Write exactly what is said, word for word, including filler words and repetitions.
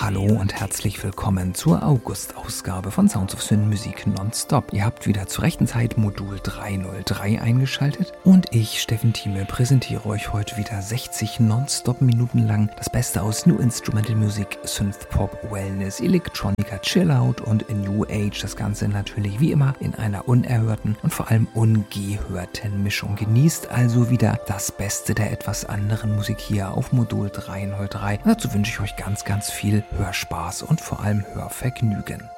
Hallo und herzlich willkommen zur August-Ausgabe von Sounds of Sin Musik Nonstop. Ihr habt wieder zur rechten Zeit Modul dreihundertdrei eingeschaltet und ich, Steffen Thieme, präsentiere euch heute wieder sechzig Nonstop-Minuten lang das Beste aus New Instrumental Music, Synthpop, Wellness, Electronica, Chillout und New Age. Das Ganze natürlich wie immer in einer unerhörten und vor allem ungehörten Mischung. Genießt also wieder das Beste der etwas anderen Musik hier auf Modul dreihundertdrei. Und dazu wünsche ich euch ganz, ganz viel Hörspaß und vor allem Hörvergnügen.